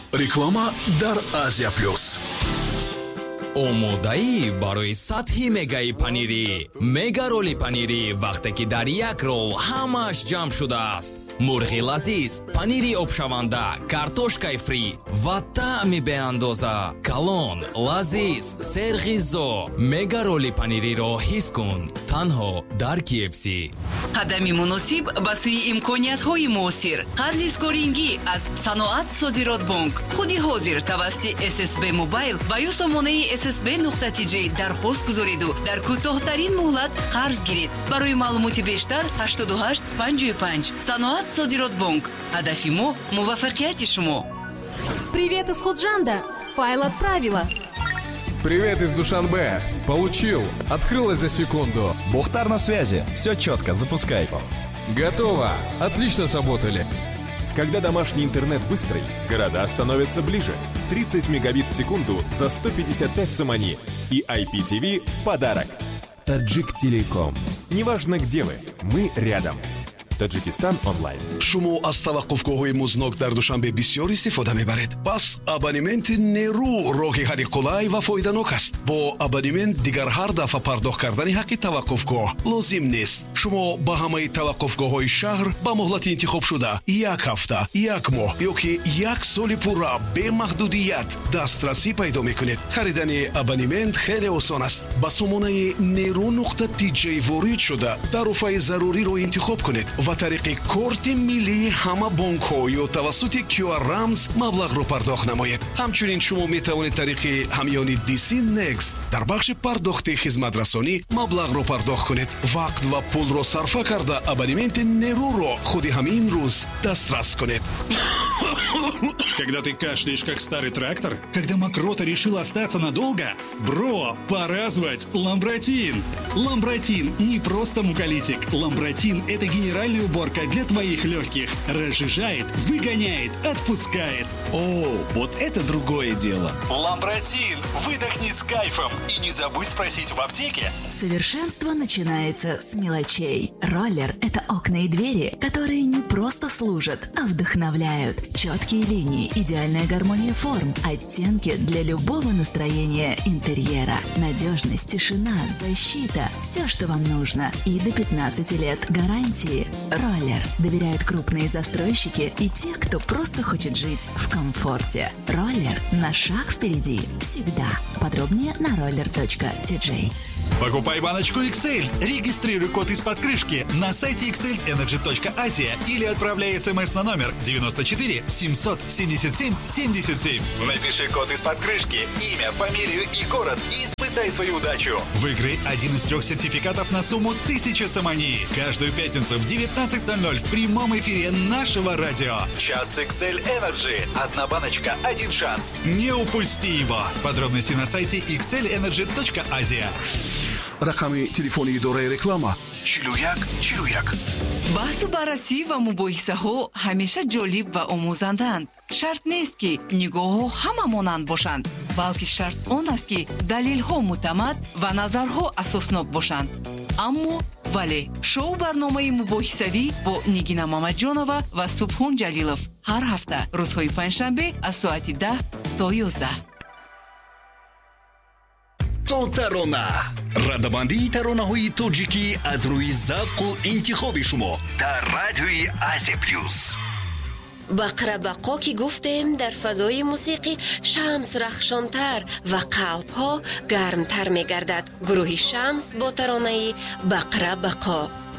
реклама дар Азия плюс. омодаӣ барои сатҳи мегаи панирӣ. Мега роли панирӣ вақте ки дар як рол ҳамааш ҷамъ шудааст. мурғи лазиз, панири обшаванда, картошкаи фри ва таъми беандоза. Калон, лазиз, серғиззо. Мега роли панириро ҳис кун танҳо дар KFC. қадами муносиб ба сӯи имкониятҳои муосир. қарзи скорингӣ аз Саноат Содирот Бонк. худи ҳозир тавассути SSB Mobile ва ё сомонаи SSB.TJ дархост гузориду дар кӯтоҳтарин муҳлат қарз гиред. барои маълумоти бештар 88 55. Саноат Содирот Бонк. ҳадафи мо муваффақияти шумо. Привет из Худжанда. Файл отправила. Привет из Душанбе. Получил. Открылось за секунду. Бухтар на связи. Все четко, запускай. Готово. Отлично сработали. Когда домашний интернет быстрый, города становятся ближе. 30 мегабит в секунду за 155 сомани. И IPTV в подарок. Таджик Телеком. Неважно, где вы, мы рядом. Таджикистан онлайн. шумо аз таваққуфгоҳҳои музнок дар Душанбе бисёр истифода мебаред. Пас абонементи нерӯ роҳи ҳалли қулай ва фоиданок аст. Бо абонемент дигар ҳар дафъа пардохт кардани ҳаққи таваққуфгоҳ лозим нест. шумо ба ҳамаи таваққуфгоҳҳои шаҳр ба муҳлати интихобшуда 1 ҳафта, 1 моҳ ё ки 1 соли пурра бемаҳдудият дастрасӣ пайдо мекунед. харидани абонемент хеле осон аст. ба сомонаи neru.tj ворид шуда тарофаи заруриро интихоб кунед ва тариқи корти миллии ҳама бонкҳо ё тавассути QR рамз маблағро пардохт намоед. ҳамчунин шумо метавонед тариқи ҳамёни DC Next дар бахши пардохти хизматрасонӣ маблағро пардохт кунед. вақт ва пулро сарфа карда абонементи неруро худи ҳамин рӯз дастрас кунед. Когда ты кашляешь, как старый трактор? Когда мокрота решила остаться надолго? Бро, пора звать Ламбротин. Ламбротин не просто муколитик. Ламбротин – это генеральная уборка для твоих легких. Разжижает, выгоняет, отпускает. О, вот это другое дело. Ламбротин. Выдохни с кайфом. И не забудь спросить в аптеке. Совершенство начинается с мелочей. Роллер – это окна и двери, которые не просто служат, а вдохновляют. Четкие линии, идеальная гармония форм, оттенки для любого настроения интерьера. Надежность, тишина, защита – все, что вам нужно. И до 15 лет гарантии. Роллер доверяют крупные застройщики и те, кто просто хочет жить в комфорте. Роллер на шаг впереди всегда. Подробнее на roller.tj. Покупай баночку XL. Регистрируй код из-под крышки на сайте xlenergy.asia или отправляй смс на номер 94 777 77. Напиши код из-под крышки, имя, фамилию и город и испытай свою удачу. Выиграй один из 3 сертификатов на сумму 1000 сомани. Каждую пятницу в 19:00 в прямом эфире нашего радио. Час XL Energy. Одна баночка, один шанс. Не упусти его. Подробности на сайте xlenergy.asia. рақами телефони идораи реклама 4141. баҳсу баррасӣ ва мубоҳисаҳо ҳамеша ҷолиб ва омӯзандаанд. шарт нест ки нигоҳҳо ҳама монанд бошанд, балки шарт он аст ки далелҳо муътамад ва назарҳо асоснок бошанд. аммо вале шоу барномаи мубоҳисавӣ бо Нигина Мамаҷонова ва Субҳон Ҷалилов ҳар ҳафта рӯзҳои панҷшанбе аз соати 10 то 11. То тарона. Радабандии таронаҳои тоҷикӣ аз рӯи завқу интихоби шумо дар радиои Азия плюс. бақра бақо ки гуфтем дар фазои мусиқӣ шамс рахшонтар ва қалбҳо гармтар мегардад. гурӯҳи Шамс бо таронаи бақра бақо.